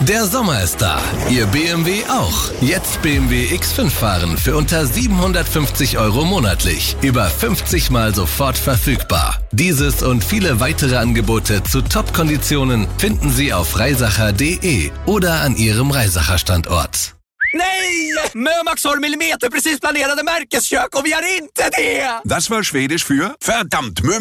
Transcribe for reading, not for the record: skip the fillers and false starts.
Der Sommer ist da. Ihr BMW auch. Jetzt BMW X5 fahren für unter 750 € monatlich. Über 50 Mal sofort verfügbar. Dieses und viele weitere Angebote zu Top-Konditionen finden Sie auf reisacher.de oder an Ihrem Reisacher-Standort. Nej! Mömax har millimeterprecis planerade märkeskök och vi har inte det! Das war Schwedisch für verdammt.